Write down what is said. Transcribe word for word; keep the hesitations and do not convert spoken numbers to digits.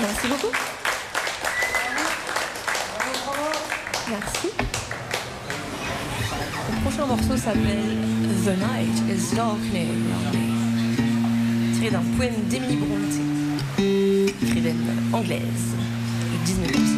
Merci beaucoup. Merci. Le prochain morceau s'appelle The Night is Darkening on Me, tiré d'un poème d'Emily Brontë, écrivaine anglaise, du dix-neuvième siècle.